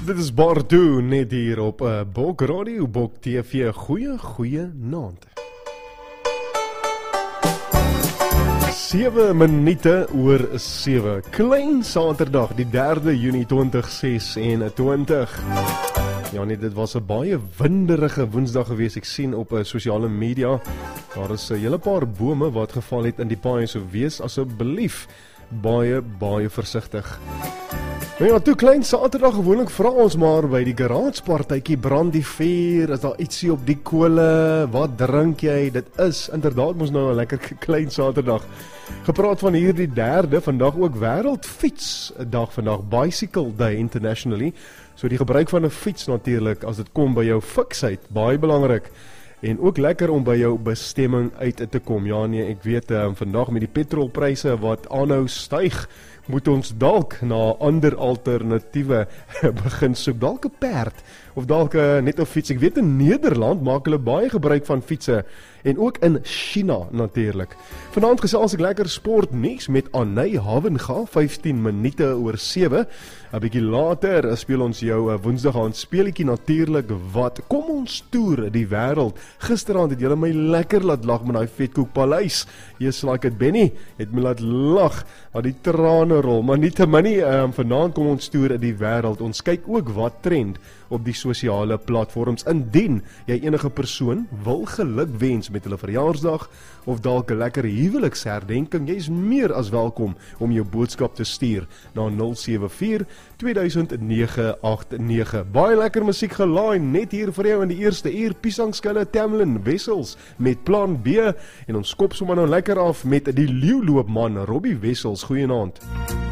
Dit is Bardo, net hier op Bok Radio, Bok TV. Goeie naand. 7 minute oor 7. Klein Saterdag, die 3de Junie 2026. Ja nee, dit was 'n baie winderige Woensdag gewees. Ek sien op sosiale media, daar is 'n hele paar bome wat geval het in die paaie, so wees asseblief baie versigtig. Nou ja, toe Klein Saterdag gewoonlik vra ons maar by die garagepartytjie, brand die vuur, is daar ietsie op die kole, wat drink jy? Dit is inderdaad mos nou 'n lekker Klein Saterdag. Gepraat van hierdie 3de, vandag ook Wêreldfietsdag, vandag Bicycle Day internationally. So die gebruik van 'n fiets natuurlik, as dit kom by jou fiksheid, baie belangrik. En ook lekker om by jou bestemming uit te kom. Ja nee, ek weet vandag met die petrolpryse wat aanhou styg, moet ons dalk na ander alternatiewe begin soek, dalk 'n perd of dalk net 'n fiets. Ek weet in Nederland maak hulle baie gebruik van fietsse en ook in China natuurlik. Vanaand gesels ek lekker sportnuus met Anay Havenga, 15 minute oor 7. 'n bietjie later speel ons jou Woensdag aand speletjie natuurlik wat kom ons toer die wêreld. Gisteraand het julle my lekker laat lag met daai vetkoek paleis. Jy's like it Benny, het my laat lag, dat die trane rol, maar nietemin vanaand kom ons toer die wêreld. Ons kyk ook wat trend op die sosiale platforms. Indien jy enige persoon wil geluk wens met hulle verjaarsdag of dalk 'n lekker huweliksherdenking, jy is meer as welkom om jou boodskap te stuur na 074-2009-89. Baie lekker musiek gelaai net hier vir jou in die eerste uur. Piesangskille Tamlin Wessels met Plan B en ons kop sommer nou lekker af met die leeuloopman Robbie Wessels. Goeienaand.